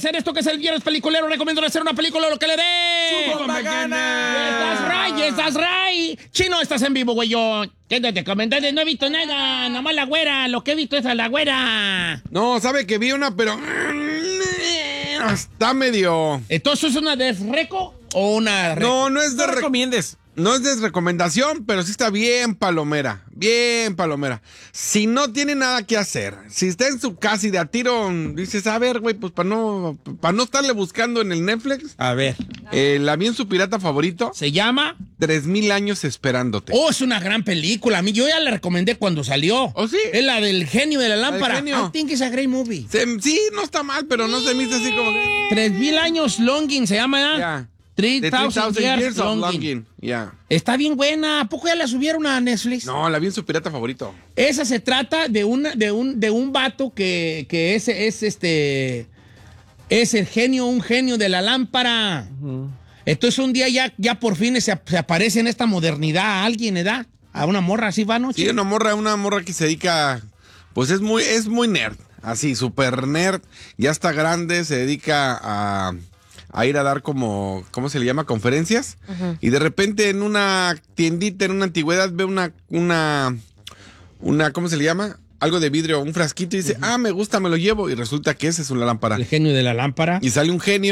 señores, en esto que es el viernes peliculero, recomiendo hacer una película lo que le dé. ¡Su bomba gana! Estás right. Chino, estás en vivo, güey. Quédate, comentarios, no he visto nada. Nomás la güera, lo que he visto es a la güera. No, sabe que vi una, pero... Está medio... ¿Entonces es una desreco o una... No, no es de... No recomiendes. No es de recomendación, pero sí está bien palomera. Bien palomera. Si no tiene nada que hacer, si está en su casa y de a tiro dices, a ver, güey, pues para no estarle buscando en el Netflix. A ver. La vi en su pirata favorito. ¿Se llama? 3000 años esperándote. Oh, es una gran película. A mí yo ya la recomendé cuando salió. ¿Oh, sí? Es la del genio de la lámpara. genio. I think it's a great movie. Sí, no está mal, pero no se me hizo así como que... 3000 años longing se llama, ¿eh? Ya. 3000 years of longing. longing. Ya. Está bien buena. ¿A poco ya la subieron a Netflix? No, la vi en su pirata favorito. Esa se trata de un vato que es el genio, un genio de la lámpara. Entonces un día ya por fin se aparece en esta modernidad a alguien, ¿verdad? A una morra así va, ¿no? Sí, una morra que se dedica, pues es muy nerd, así, súper nerd, ya está grande, se dedica a ir a dar como, ¿cómo se le llama? Conferencias. Y de repente en una tiendita, en una antigüedad, ve una, ¿cómo se le llama? Algo de vidrio, un frasquito y dice, me gusta, me lo llevo. Y resulta que esa es una lámpara. El genio de la lámpara. Y sale un genio.